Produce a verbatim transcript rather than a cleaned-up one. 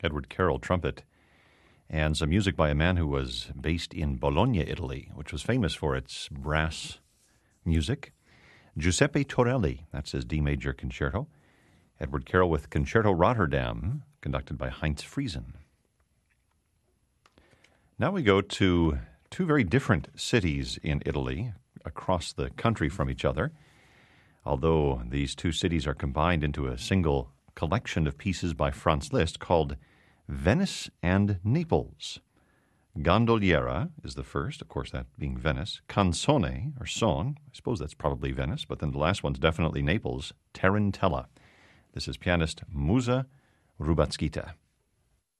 Edward Carroll, trumpet, and some music by a man who was based in Bologna, Italy, which was famous for its brass music. Giuseppe Torelli, that's his D major concerto. Edward Carroll with Concerto Rotterdam, conducted by Heinz Friesen. Now we go to two very different cities in Italy, across the country from each other. Although these two cities are combined into a single collection of pieces by Franz Liszt called Venice and Naples. Gondoliera is the first, of course, that being Venice. Canzone, or song, I suppose that's probably Venice, but then the last one's definitely Naples. Tarantella. This is pianist Musa Rubacskita.